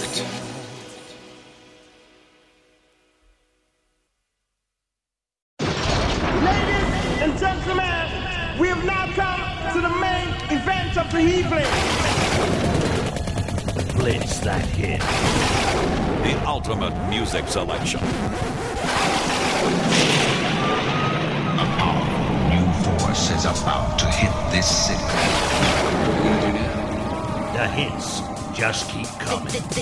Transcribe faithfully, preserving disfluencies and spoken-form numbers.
Ladies and gentlemen, we have now come to the main event of the evening. Blitz that hit. The ultimate music selection. A powerful new force is about to hit this city. The hits just keep coming.